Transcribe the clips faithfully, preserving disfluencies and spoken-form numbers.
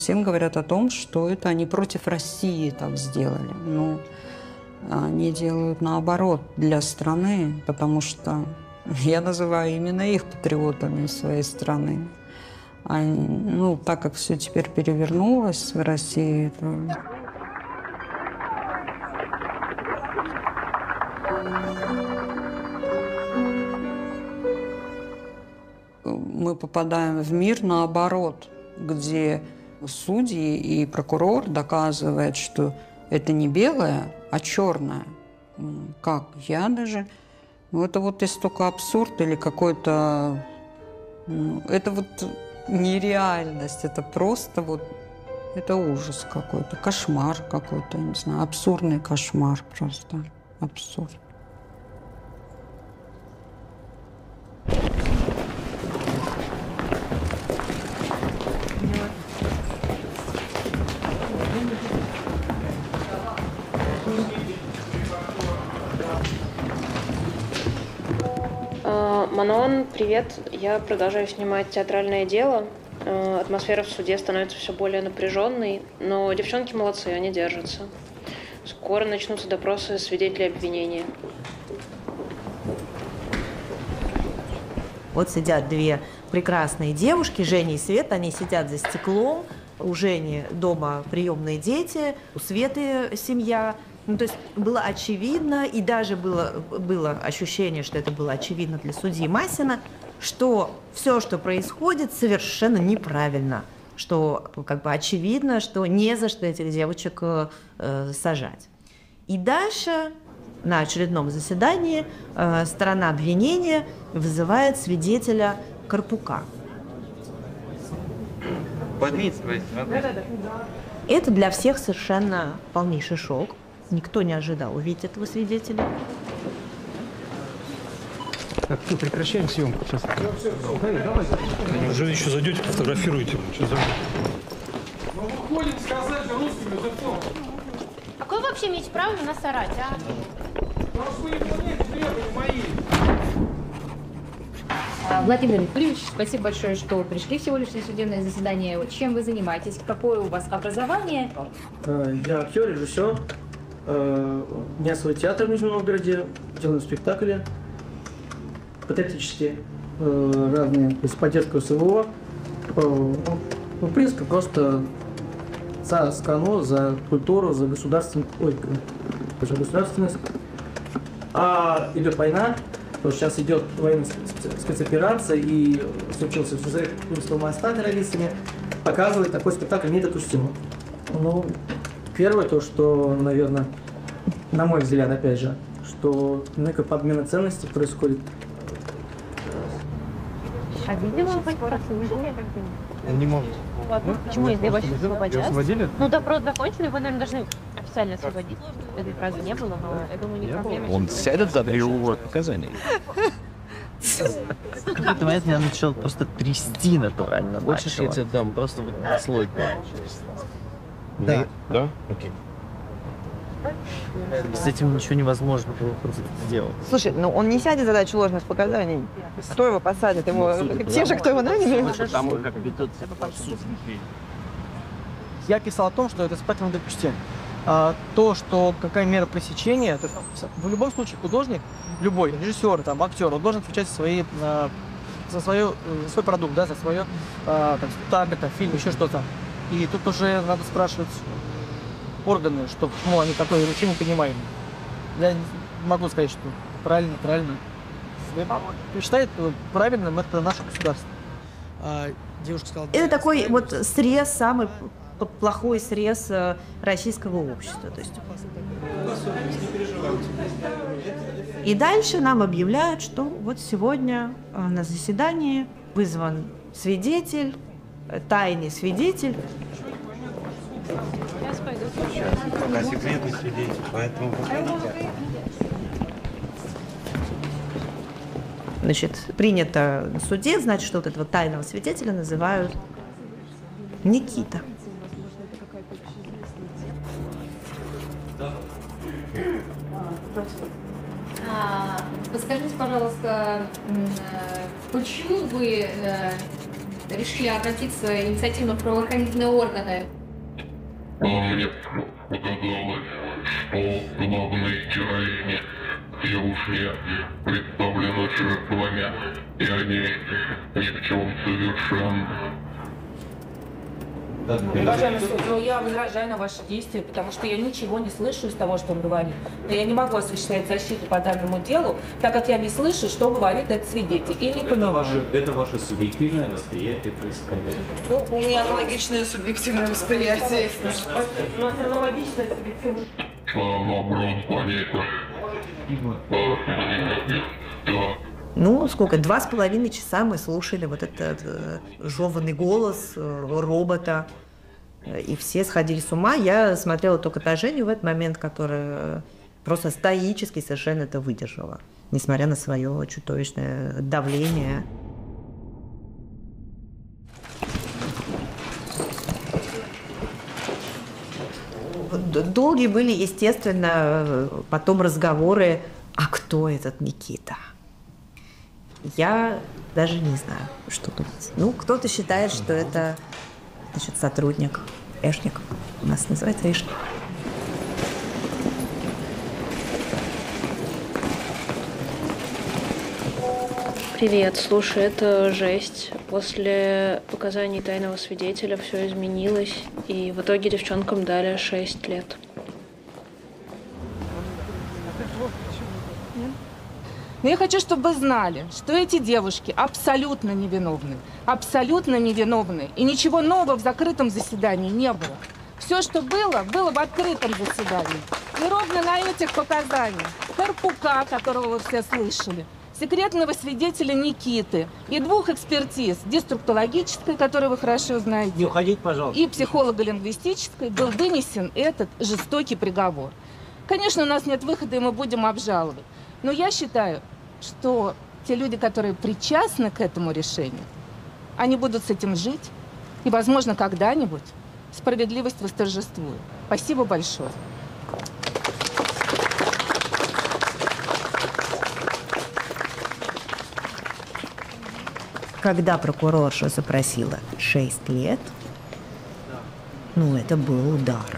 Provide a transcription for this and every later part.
Всем говорят о том, что это они против России так сделали. Но они делают наоборот для страны, потому что я называю именно их патриотами своей страны. А, ну, так как все теперь перевернулось в России, то... Мы попадаем в мир наоборот, где судьи и прокурор доказывают, что это не белое, а черное. Как? Я даже... Ну, это вот есть только абсурд или какой-то... Ну, это вот нереальность, это просто вот... Это ужас какой-то, кошмар какой-то, не знаю, абсурдный кошмар просто. Абсурд. Манон, привет. Я продолжаю снимать театральное дело. Атмосфера в суде становится все более напряженной, но девчонки молодцы, они держатся. Скоро начнутся допросы свидетелей обвинения. Вот сидят две прекрасные девушки, Женя и Света, они сидят за стеклом. У Жени дома приемные дети, у Светы семья. Ну, то есть было очевидно, и даже было, было ощущение, что это было очевидно для судьи Масина, что все, что происходит, совершенно неправильно. Что как бы очевидно, что не за что этих девочек э, сажать. И дальше на очередном заседании э, сторона обвинения вызывает свидетеля Карпука. Это для всех совершенно полнейший шок. Никто не ожидал увидеть этого свидетеля. Так, ну, прекращаем съемку. Сейчас. Уже еще зайдете, фотографируете. Мы выходим сказать русскими языком. Какое вы вообще имеете право на нас орать, а? Потому что вы не выполняете требования мои. Владимир Юрьевич, спасибо большое, что пришли в сегодняшнее судебное заседание. Чем вы занимаетесь? Какое у вас образование? Я актер, режиссер. У меня свой театр в Нижнем Новгороде, делаю спектакли патриотические, разные, без поддержки СВО. Ну, в принципе, просто за страну, за культуру, за государственность, ой, за государственность. А идет война, то сейчас идет военная спецоперация, и случился взрыв Курского моста террористами, показывает такой спектакль недопустимо. Ну, первое, то, что, наверное, на мой взгляд, опять же, что некая подмена ценностей происходит. А видела вы Не могут. Ладно, почему, если вас сейчас освободят? Освободили? Ну, допрос закончили, вы, наверное, должны официально освободить. Этой фразы не было, но я думаю, не проблема. Он сядет за его показаний. В какой-то момент меня начал просто трясти натурально. Хочешь, я тебе дам просто вот слой. Да. Да? Окей. С этим ничего невозможно было просто сделать. Слушай, ну он не сядет за задачу ложных показаний. Кто его посадит? Ему те же, кто его наняли? Потому как ведут себя по суду. Я писал о том, что это спектакль недопустим. А, то, что какая мера пресечения, то есть, в любом случае художник, любой режиссер, там, актер, он должен отвечать за, свои, а, за, свою, за свой продукт, да, за свое а, там, спектакль, там, фильм, еще что-то. И тут уже надо спрашивать органы, что, ну, они такое режим понимаем. Я не могу сказать, что правильно, правильно. Считает правильным это наше государство. А, девушка сказала, Это такой вот срез, самый плохой срез российского общества. То есть... И дальше нам объявляют, что вот сегодня на заседании вызван свидетель, тайный свидетель. Сейчас пойду. Пока секретный свидетель, поэтому выходите. Значит, принято на суде, значит, что вот этого тайного свидетеля называют Никита. А, подскажите, пожалуйста, почему вы решили обратиться инициативно в правоохранительные органы. Мне показалось, что главной героине девушки представлены жертвами, и они ни в чем совершенно. Уважаемый суд, но я возражаю на ваши действия, потому что я ничего не слышу из того, что он говорит. Но я не могу осуществлять защиту по данному делу, так как я не слышу, что говорит этот свидетель. И не понимаю. Это ваше субъективное восприятие происходящего. Ну, у меня аналогичное субъективное восприятие. У нас аналогичное субъективное. Вопрос планеты. Ну, сколько? Два с половиной часа мы слушали вот этот э, жеванный голос э, робота, и все сходили с ума. Я смотрела только на Женю в этот момент, которая просто стоически совершенно это выдержала, несмотря на свое чудовищное давление. Долгие были, естественно, потом разговоры, а кто этот Никита? Я даже не знаю, что думать. Ну, кто-то считает, что это, значит, сотрудник, эшник. У нас называется эшник. Привет, слушай, это жесть. После показаний тайного свидетеля все изменилось, и в итоге девчонкам дали шесть лет. Но я хочу, чтобы вы знали, что эти девушки абсолютно невиновны. Абсолютно невиновны. И ничего нового в закрытом заседании не было. Все, что было, было в открытом заседании. И ровно на этих показаниях Карпука, которого вы все слышали, секретного свидетеля Никиты и двух экспертиз, деструктологической, которую вы хорошо знаете, Не уходить, пожалуйста. и психолого-лингвистической, был вынесен этот жестокий приговор. Конечно, у нас нет выхода, и мы будем обжаловать. Но я считаю, что те люди, которые причастны к этому решению, они будут с этим жить, и, возможно, когда-нибудь справедливость восторжествует. Спасибо большое. Когда прокурорша запросила шесть лет, ну, это был удар.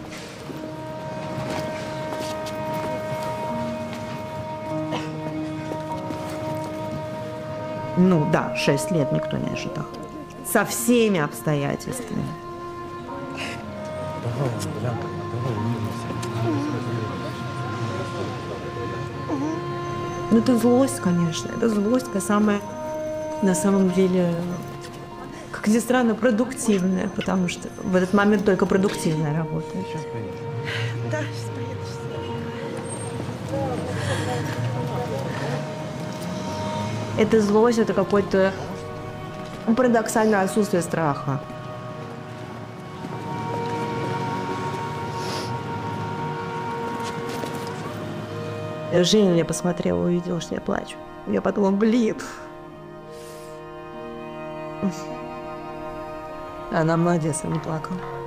Ну да, шесть лет никто не ожидал. Со всеми обстоятельствами. Давай, Бlanka, давай, Ну это злость, конечно. Это злость, самая, на самом деле, как ни странно, продуктивная, потому что в этот момент только продуктивная работает. Да, сейчас приеду. Это злость, это какое-то парадоксальное отсутствие страха. Женя на меня посмотрела, увидела, что я плачу. Я подумала, блин. Она молодец, она не плакала.